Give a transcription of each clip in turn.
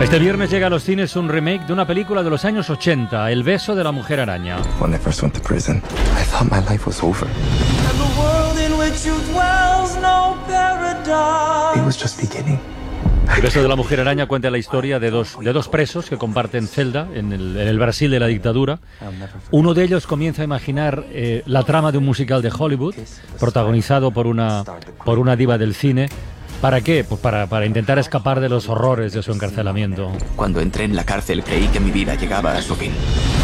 Este viernes llega a los cines un remake de una película de los años 80, El beso de la mujer araña. When I first went to prison, I thought my life was over. It was just beginning. El beso de la mujer araña cuenta la historia de dos presos que comparten celda en el Brasil de la dictadura. Uno de ellos comienza a imaginar la trama de un musical de Hollywood, protagonizado por una diva del cine. ¿Para qué? Pues para intentar escapar de los horrores de su encarcelamiento. Cuando entré en la cárcel creí que mi vida llegaba a su fin.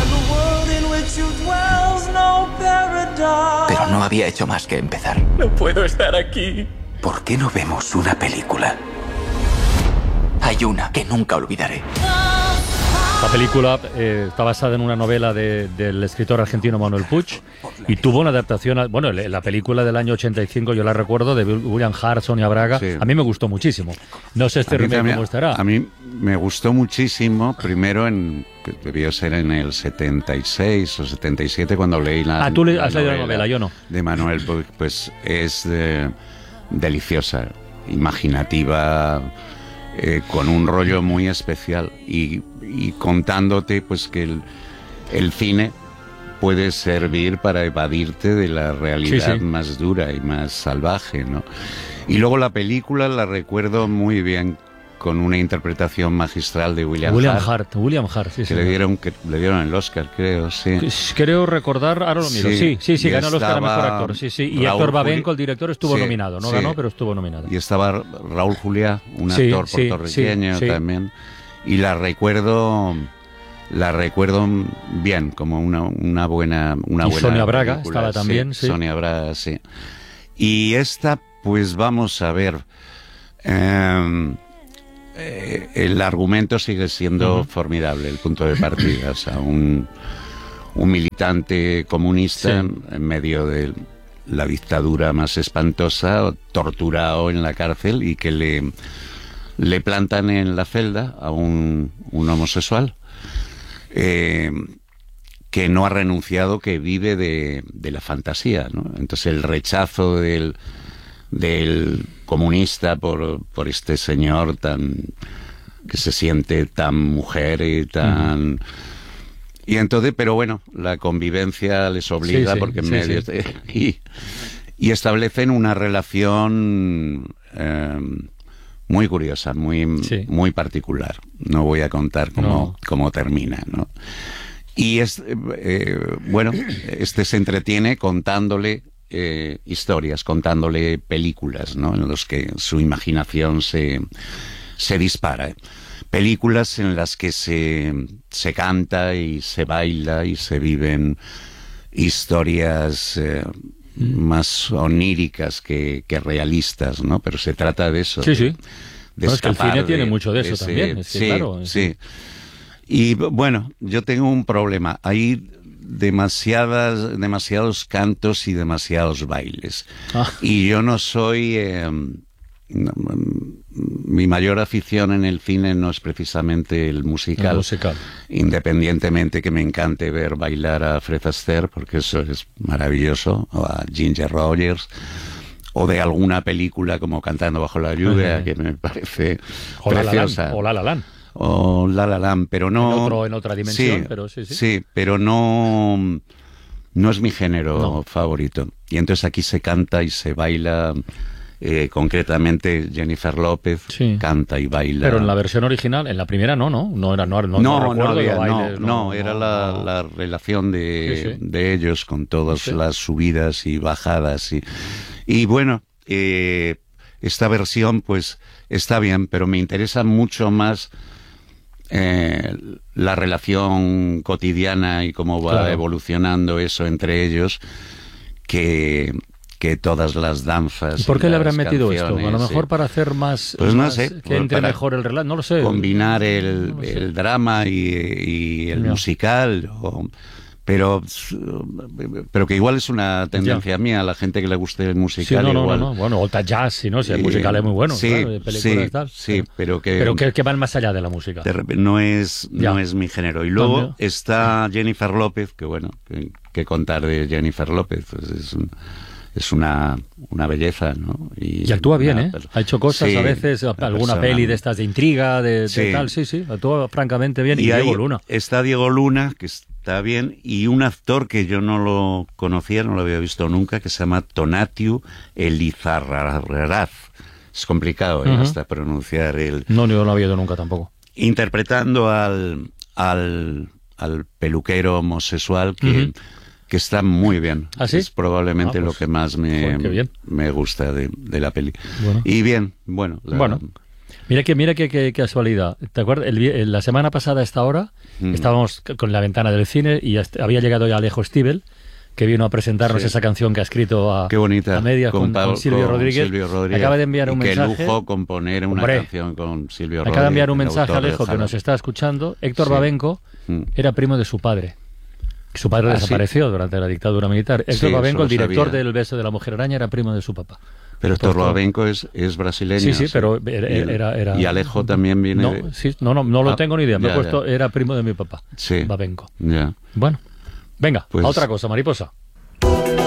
Pero no había hecho más que empezar. No puedo estar aquí. ¿Por qué no vemos una película? Hay una que nunca olvidaré. La película está basada en una novela del escritor argentino Manuel Puig y tuvo una adaptación, la película del año 85, yo la recuerdo, de William Hart, Sonia Braga, sí. A mí me gustó muchísimo. No sé este remake cómo estará. A mí me gustó muchísimo, primero debió ser en el 76 o 77 cuando leí la tú has leído la novela, yo no. De Manuel Puig, pues es deliciosa, imaginativa, con un rollo muy especial y contándote pues que el cine puede servir para evadirte de la realidad más dura y más salvaje, ¿no? Y luego la película la recuerdo muy bien con una interpretación magistral de William Hart, sí, sí. Le dieron el Oscar, creo, sí. Creo recordar, ahora lo miro, sí, ganó el Oscar a Mejor Actor, sí. Y Héctor Babenco, el director, estuvo nominado, no ganó, pero estuvo nominado. Y estaba Raúl Juliá, un actor puertorriqueño también, y la recuerdo bien, como una buena Sonia Braga película, estaba también, sí. Sonia Braga, sí. Y esta, pues vamos a ver... el argumento sigue siendo formidable, el punto de partida, o sea, un militante comunista en medio de la dictadura más espantosa, torturado en la cárcel y que le plantan en la celda a un homosexual que no ha renunciado, que vive de la fantasía, ¿no? Entonces el rechazo del comunista por este señor que se siente tan mujer y tan... Y entonces, pero bueno, la convivencia les obliga porque en medio... Y establecen una relación muy curiosa, muy particular. No voy a contar cómo termina, ¿no? Y este se entretiene contándole historias, contándole películas, ¿no? En los que su imaginación se dispara. Películas en las que se canta y se baila y se viven historias más oníricas que realistas, ¿no? Pero se trata de eso. Sí. De es que el cine tiene mucho de eso también. Sí. Y bueno, yo tengo un problema. Hay demasiados cantos y demasiados bailes. Y yo no soy... mi mayor afición en el cine no es precisamente el musical. Independientemente que me encante ver bailar a Fred Astaire, porque eso es maravilloso, o a Ginger Rogers, o de alguna película como Cantando bajo la lluvia, que me parece preciosa. O La La Land. O La La Land, pero no... En otra dimensión, pero sí. Sí, pero no es mi género favorito. Y entonces aquí se canta y se baila, concretamente Jennifer López canta y baila. Pero en la versión original, en la primera no era la relación de ellos con todas las subidas y bajadas. Y bueno, esta versión pues está bien, pero me interesa mucho más la relación cotidiana y cómo va evolucionando eso entre ellos que todas las danzas. ¿Por qué le habrán metido esto? A lo mejor para hacer más, pues no sé, que entre mejor el relato, no lo sé. Combinar el drama y el musical, pero que igual es una tendencia mía, a la gente que le guste el musical. No. Bueno, o jazz, si el musical es muy bueno, claro, películas pero que van más allá de la música. No es mi género. Y luego está Jennifer López, que bueno, que contar de Jennifer López, pues es una belleza, ¿no? Y actúa bien, ¿eh? Ha hecho cosas, sí, a veces, alguna peli de estas de intriga, de tal, sí, actúa francamente bien. Y Diego Luna. Está Diego Luna, que está bien, y un actor que yo no lo conocía, no lo había visto nunca, que se llama Tonatiuh Elizarraraz. Es complicado hasta pronunciar el... No, yo no lo había oído nunca tampoco. Interpretando al peluquero homosexual que está muy bien. ¿Ah, sí? Es probablemente pues, lo que más me gusta de la peli. Bueno. Y bien, bueno. Mira qué casualidad. ¿Te acuerdas? La semana pasada a esta hora estábamos con la ventana del cine y había llegado ya Alejo Stivel, que vino a presentarnos esa canción que ha escrito a medias con Silvio Rodríguez. Acaba de enviar un mensaje. Qué lujo componer una canción con Silvio Rodríguez. Acaba de enviar un mensaje a Alejo que nos está escuchando. Héctor Babenco era primo de su padre. Su padre desapareció durante la dictadura militar. Héctor Babenco, el director del Beso de la Mujer Araña, era primo de su papá. Pero Héctor Babenco es brasileño. Sí, pero era... Y Alejo también viene... No lo tengo ni idea. Me he puesto, era primo de mi papá, Babenco. Ya. Bueno, venga, pues, a otra cosa, mariposa.